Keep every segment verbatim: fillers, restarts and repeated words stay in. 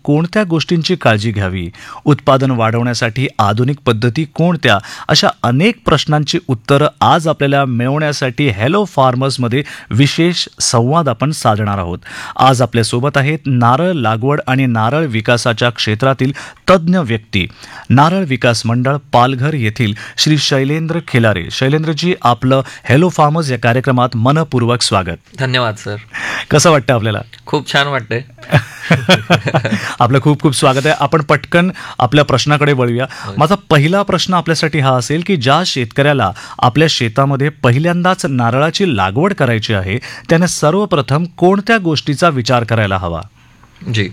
कोणत्या गोष्टींची काळजी घ्यावी, उत्पादन वाढवण्यासाठी आधुनिक पद्धती कोणत्या, अशा अनेक प्रश्नांची उत्तरं आज आपल्याला मिळवण्यासाठी हॅलो फार्मर्समध्ये विशेष संवाद आपण साधणार आहोत. आज आपल्यासोबत आहेत नारळ लागवड आणि नारळ विकासाच्या क्षेत्रातील तज्ज्ञ व्यक्ती, नारळ विकास मंडळ पालघर येथील श्री शैलेंद्र खिलारे. शैलेंद्रजी, आपलं हॅलो फार्मर्स या कार्यक्रमात मनपूर्वक स्वागत. धन्यवाद सर. कसं वाटतं आपल्याला? खूप छान वाटतंय. आपलं खूप खूप स्वागत आहे. आपण पटकन आपल्या प्रश्नाकडे वळूया. माझा पहिला प्रश्न आपल्यासाठी हा असेल की ज्या शेतकऱ्याला आपल्या शेतामध्ये पहिल्यांदाच नारळाची लागवड करायची आहे त्याने सर्वप्रथम कोणत्या गोष्टीचा विचार करायला हवा? जी,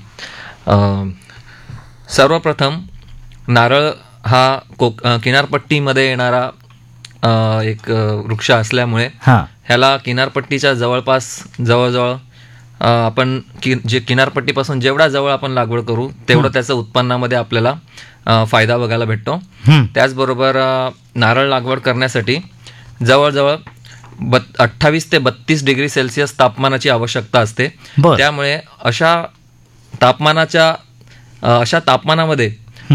सर्वप्रथम नारळ हा कोक किनारपट्टीमध्ये येणारा एक वृक्ष असल्यामुळे ह्याला किनारपट्टीच्या जवळपास जवळजवळ आपण कि जे किनारपट्टीपासून जेवढा जवळ आपण लागवड करू तेवढं त्याचं उत्पन्नामध्ये आपल्याला फायदा बघायला भेटतो. त्याचबरोबर नारळ लागवड करण्यासाठी जवळजवळ बत अठ्ठावीस ते बत्तीस डिग्री सेल्सिअस तापमानाची आवश्यकता असते. त्यामुळे अशा तापमानाच्या अशा तापमानामध्ये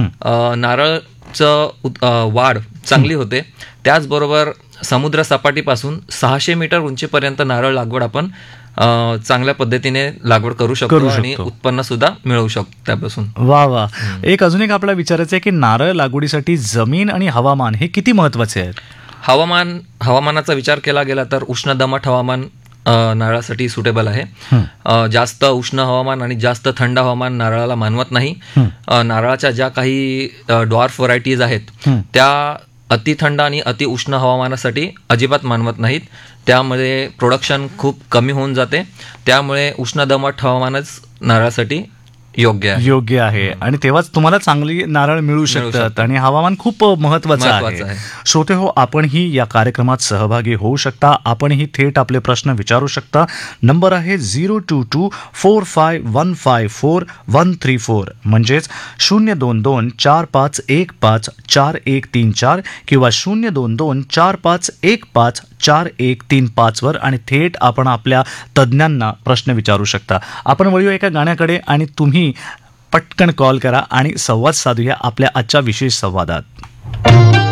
नारळचं वाढ चांगली होते. त्याचबरोबर समुद्र सपाटीपासून सहाशे मीटर उंचीपर्यंत नारळ लागवड आपण चांगल्या पद्धतीने लागवड करू शकतो आणि उत्पन्न सुद्धा मिळवू शकतो त्यापासून. वा वा. एक अजून एक आपल्याला विचारायचं आहे की नारळ लागवडीसाठी जमीन आणि हवामान हे किती महत्वाचे आहेत? हवामान हवामानाचा विचार केला गेला तर उष्ण दमट हवामान नारळासाठी सुटेबल आहे. जास्त उष्ण हवामान आणि जास्त थंड हवामान नारळाला मानवत नाही. नारळाच्या ज्या काही डॉर्फ व्हरायटीज आहेत त्या अति थंड आणि अति उष्ण हवामानासाठी अजिबात मानवत नाहीत. त्यामध्ये प्रोडक्शन खूप कमी होऊन जाते. त्यामुळे उष्ण दमट हवामानच नारळासाठी योग्य आहे योग्य आहे आणि तेव्हाच तुम्हाला चांगली नारळ मिळू शकतात. आणि हवामान खूप महत्वाचं आहे. श्रोते हो, आपणही या कार्यक्रमात सहभागी होऊ शकता. आपणही थेट आपले प्रश्न विचारू शकता. नंबर आहे zero to to four five one five four one three four म्हणजेच शून्य दोन दोन चार पाच एक पाच चार एक तीन चार किंवा शून्य दोन दोन चार पाच एक पाच चार एक तीन पाच वर आणि थेट आपण आपल्या तज्ज्ञांना प्रश्न विचारू शकता. आपण वळूया एका गाण्याकडे आणि तुम्ही पटकन कॉल करा आणि संवाद साधूया आपल्या आजच्या विशेष संवादात.